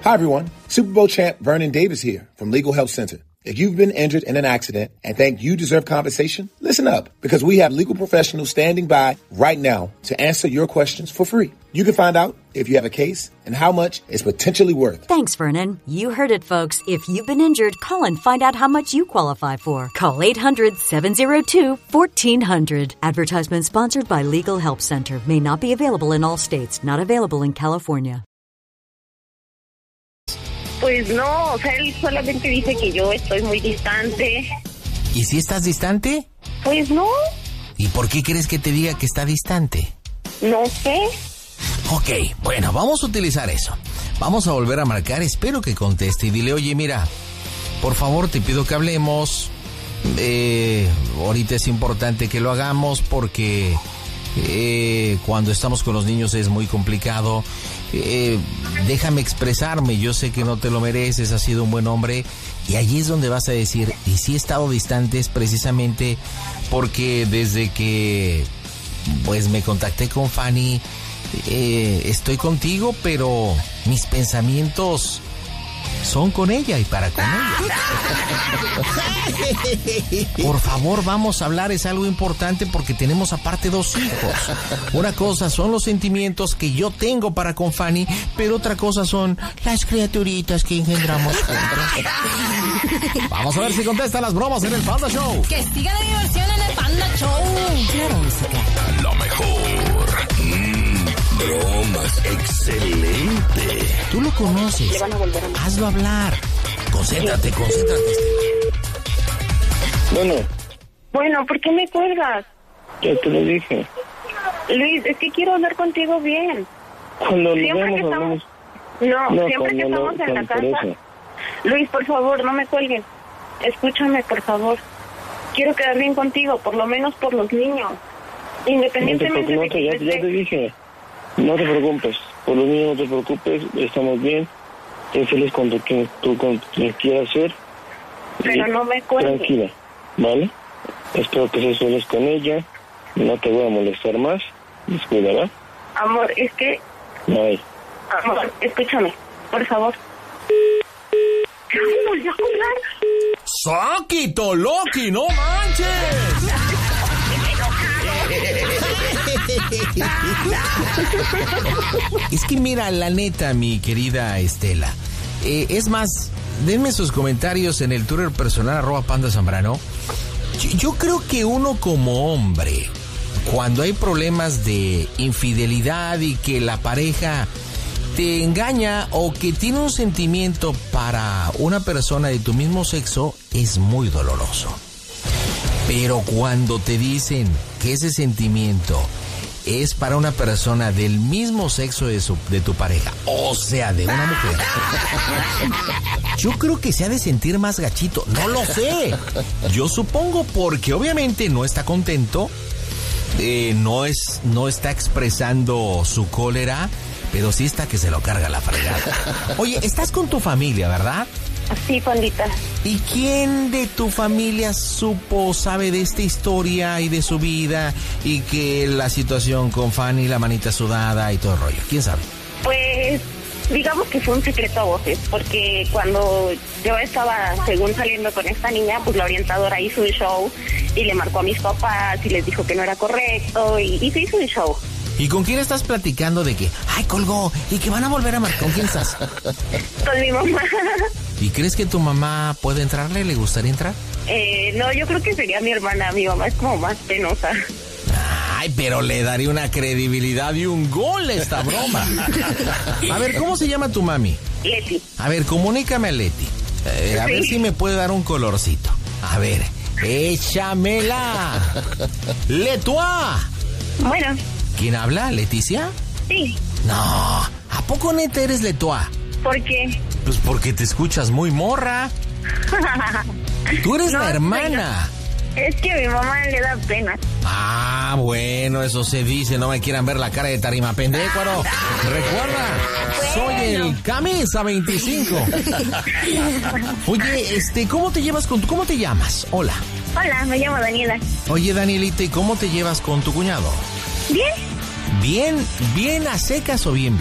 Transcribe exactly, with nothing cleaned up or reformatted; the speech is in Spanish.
Hi, everyone. Super Bowl champ Vernon Davis here from Legal Help Center. If you've been injured in an accident and think you deserve compensation, listen up, because we have legal professionals standing by right now to answer your questions for free. You can find out if you have a case and how much it's potentially worth. Thanks, Vernon. You heard it, folks. If you've been injured, call and find out how much you qualify for. Call eight hundred, seven oh two, one four zero zero. Advertisement sponsored by Legal Help Center. May not be available in all states. Not available in California. Pues no, o sea, él solamente dice que yo estoy muy distante. ¿Y si estás distante? Pues no. ¿Y por qué crees que te diga que está distante? No sé. Ok, bueno, vamos a utilizar eso. Vamos a volver a marcar, espero que conteste y dile, oye, mira, por favor te pido que hablemos. Eh, ahorita es importante que lo hagamos porque eh, cuando estamos con los niños es muy complicado. Eh, déjame expresarme, yo sé que no te lo mereces, has sido un buen hombre. Y allí es donde vas a decir, y si he estado distante es precisamente porque desde que pues me contacté con Fanny, eh, estoy contigo, pero mis pensamientos son con ella y para con ella. Por favor, vamos a hablar, es algo importante porque tenemos aparte dos hijos. Una cosa son los sentimientos que yo tengo para con Fanny, pero otra cosa son las criaturitas que engendramos juntos. Vamos a ver si contesta las bromas en el Panda Show. Que siga la diversión en el Panda Show. Claro, música. Lo mejor. Mm, bromas, excelente. Tú lo conoces. Le van a volver a... Hazlo hablar. Concéntrate, concéntrate. Bueno, Bueno, ¿por qué me cuelgas? ya te lo dije. Luis, es que quiero hablar contigo bien. Cuando nos Siempre vemos, que estamos... hablamos. No, No, siempre que cuando estamos no, en la cuando por casa... eso. Luis, por favor, no me cuelgues. Escúchame, por favor. Quiero quedar bien contigo, por lo menos por los niños. No te Independientemente preocupes, de ya, que... ya te dije. No te preocupes. Por los niños no te preocupes, estamos bien. Estoy feliz con lo que tú con quien quieras ser. Pero Y no me cuelgues. tranquila, ¿vale? Espero que seas feliz con ella. No te voy a molestar más. Descuida, ¿verdad? Amor, es que... Ay. Amor, escúchame, por favor. ¿Qué me volvió a colgar? ¡Saquito, Loki, no manches! Es que mira, la neta, mi querida Estela, eh, es más, denme sus comentarios en el Twitter personal arroba Panda Zambrano. Yo, yo creo que uno como hombre, cuando hay problemas de infidelidad y que la pareja te engaña o que tiene un sentimiento para una persona de tu mismo sexo, es muy doloroso. Pero cuando te dicen que ese sentimiento es para una persona del mismo sexo de, su, de tu pareja, o sea, de una mujer, yo creo que se ha de sentir más gachito. No lo sé. Yo supongo porque obviamente no está contento, eh, no, es, no está expresando su cólera, pero sí está que se lo carga la fregada. Oye, estás con tu familia, ¿verdad? Sí, Pandita. ¿Y quién de tu familia supo, sabe de esta historia y de su vida y que la situación con Fanny, la manita sudada y todo el rollo? ¿Quién sabe? Pues, digamos que fue un secreto a voces, porque cuando yo estaba, según saliendo con esta niña, pues la orientadora hizo un show y le marcó a mis papás y les dijo que no era correcto y, y se hizo un show. ¿Y con quién estás platicando de que, ay, colgó, y que van a volver a marcar? ¿Con quién estás? Con mi mamá. ¿Y crees que tu mamá puede entrarle? ¿Le gustaría entrar? Eh, no, yo creo que sería mi hermana. Mi mamá es como más penosa. Ay, pero le daría una credibilidad y un gol a esta broma. A ver, ¿cómo se llama tu mami? Leti. A ver, comunícame a Leti. Eh, a Sí. ver si me puede dar un colorcito. A ver, échamela. Letua. Bueno, ¿Quién habla? ¿Leticia? sí. No, ¿a poco neta eres Letua? ¿Por qué? Pues porque te escuchas muy morra. Tú eres No, la hermana. Es que a mi mamá le da pena. Ah, bueno, eso se dice. No me quieran ver la cara de tarima pendécuaro. Recuerda, soy el Camisa veinticinco. Oye, este, ¿cómo te llevas con tu... ¿Cómo te llamas? Hola. Hola, me llamo Daniela. Oye, Danielita, ¿y cómo te llevas con tu cuñado? ¿Bien? ¿Bien, bien a secas o bien